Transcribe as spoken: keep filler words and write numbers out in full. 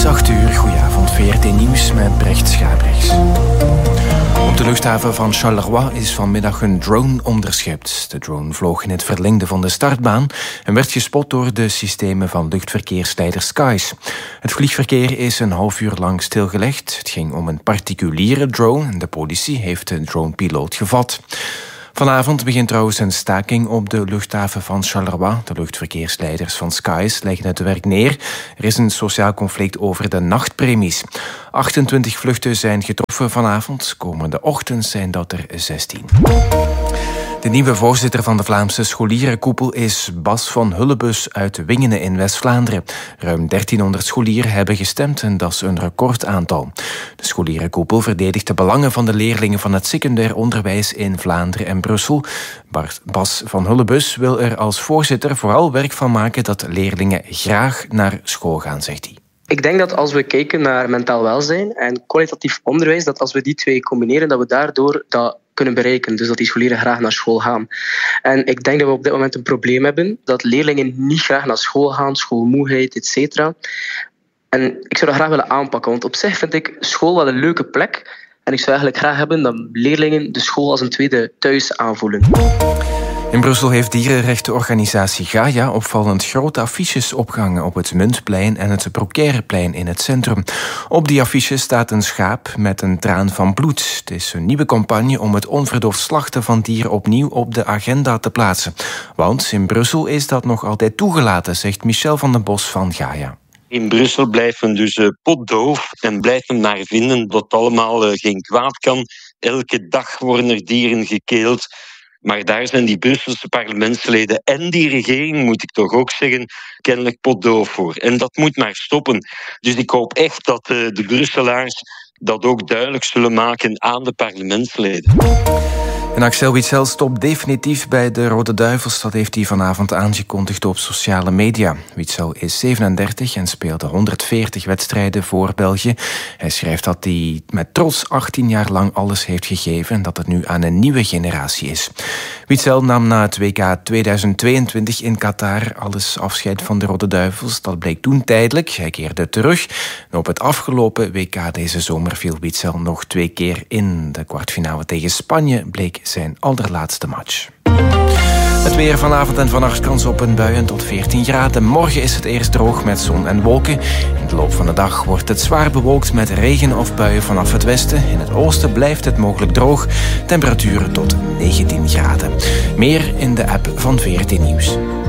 is acht uur. Goedenavond, V R T Nieuws met Brecht Schaabrechts. Op de luchthaven van Charleroi is vanmiddag een drone onderschept. De drone vloog in het verlengde van de startbaan en werd gespot door de systemen van luchtverkeersleider Skies. Het vliegverkeer is een half uur lang stilgelegd. Het ging om een particuliere drone en de politie heeft de dronepiloot gevat. Vanavond begint trouwens een staking op de luchthaven van Charleroi. De luchtverkeersleiders van Skies leggen het werk neer. Er is een sociaal conflict over de nachtpremies. achtentwintig vluchten zijn getroffen vanavond. Komende ochtend zijn dat er zestien. De nieuwe voorzitter van de Vlaamse scholierenkoepel is Bas van Hullebus uit Wingene in West-Vlaanderen. Ruim dertienhonderd scholieren hebben gestemd en dat is een recordaantal. De scholierenkoepel verdedigt de belangen van de leerlingen van het secundair onderwijs in Vlaanderen en Brussel. Bas van Hullebus wil er als voorzitter vooral werk van maken dat leerlingen graag naar school gaan, zegt hij. Ik denk dat als we kijken naar mentaal welzijn en kwalitatief onderwijs, dat als we die twee combineren, dat we daardoor dat kunnen bereiken. Dus dat die scholieren graag naar school gaan. En ik denk dat we op dit moment een probleem hebben, dat leerlingen niet graag naar school gaan, schoolmoeheid, et cetera. En ik zou dat graag willen aanpakken, want op zich vind ik school wel een leuke plek. En ik zou eigenlijk graag hebben dat leerlingen de school als een tweede thuis aanvoelen. In Brussel heeft dierenrechtenorganisatie Gaia opvallend grote affiches opgehangen op het Muntplein en het Brocaireplein in het centrum. Op die affiches staat een schaap met een traan van bloed. Het is een nieuwe campagne om het onverdoofd slachten van dieren opnieuw op de agenda te plaatsen. Want in Brussel is dat nog altijd toegelaten, zegt Michel van den Bos van Gaia. In Brussel blijven dus uh, potdoof en blijven naar vinden dat allemaal uh, geen kwaad kan. Elke dag worden er dieren gekeeld. Maar daar zijn die Brusselse parlementsleden en die regering, moet ik toch ook zeggen, kennelijk potdoof voor. En dat moet maar stoppen. Dus ik hoop echt dat uh, de Brusselaars dat ook duidelijk zullen maken aan de parlementsleden. En Axel Witsel stopt definitief bij de Rode Duivels. Dat heeft hij vanavond aangekondigd op sociale media. Witsel is zevenendertig en speelde honderdveertig wedstrijden voor België. Hij schrijft dat hij met trots achttien jaar lang alles heeft gegeven en dat het nu aan een nieuwe generatie is. Witsel nam na het W K tweeduizend tweeëntwintig in Qatar alles afscheid van de Rode Duivels. Dat bleek toen tijdelijk. Hij keerde terug. En op het afgelopen W K deze zomer viel Witsel nog twee keer in. De kwartfinale tegen Spanje bleek zijn allerlaatste match. Het weer vanavond en vannacht kans op een bui tot veertien graden. Morgen is het eerst droog met zon en wolken. In de loop van de dag wordt het zwaar bewolkt met regen of buien vanaf het westen. In het oosten blijft het mogelijk droog. Temperaturen tot negentien graden. Meer in de app van V R T Nieuws.